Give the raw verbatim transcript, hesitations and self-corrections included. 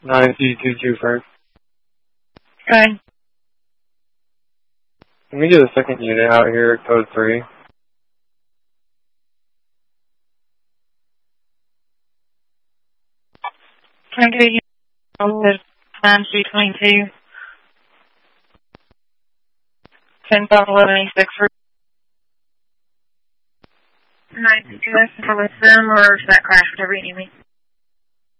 nine two two two first. Okay. Let me get a second unit out here, code three. Can I get a unit with nine two twenty-two? ten five eleven eighty-six for nine two two. With them or is that crash? Whatever you need me.